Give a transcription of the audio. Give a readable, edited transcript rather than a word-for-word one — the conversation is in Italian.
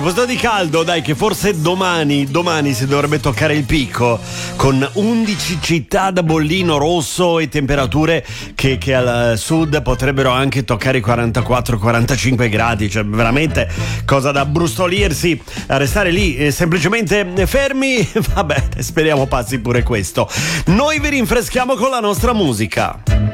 Questo di caldo, dai, che forse domani si dovrebbe toccare il picco, con 11 città da bollino rosso e temperature che al sud potrebbero anche toccare i 44-45 gradi, cioè veramente cosa da brustolirsi, a restare lì semplicemente fermi. Vabbè, speriamo passi pure questo. Noi vi rinfreschiamo con la nostra musica.